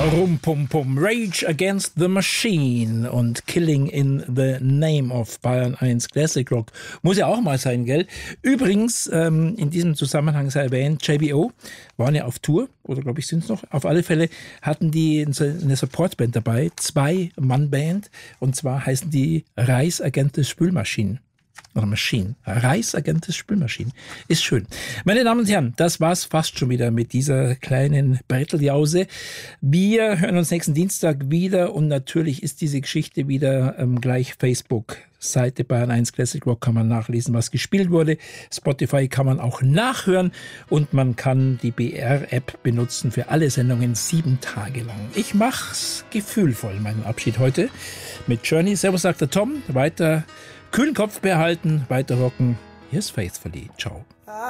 Rum Pum Pum, Rage Against the Machine und Killing in the Name of Bayern 1 Classic Rock. Muss ja auch mal sein, gell? Übrigens, in diesem Zusammenhang sei erwähnt, JBO waren ja auf Tour, oder glaube ich sind es noch. Auf alle Fälle hatten die eine Supportband dabei, 2-Mann-Band, und zwar heißen die Reichsagentes Spülmaschinen. Oder Maschinen. Reichsagentes Spülmaschinen. Ist schön. Meine Damen und Herren, das war's fast schon wieder mit dieser kleinen Bretteljause. Wir hören uns nächsten Dienstag wieder und natürlich ist diese Geschichte wieder gleich Facebook. Seite Bayern 1 Classic Rock kann man nachlesen, was gespielt wurde. Spotify kann man auch nachhören und man kann die BR-App benutzen für alle Sendungen 7 Tage lang. Ich mach's gefühlvoll, meinen Abschied heute mit Journey. Servus, sagt der Tom. Weiter kühlen Kopf behalten, weiter rocken. Here's Faithfully. Ciao.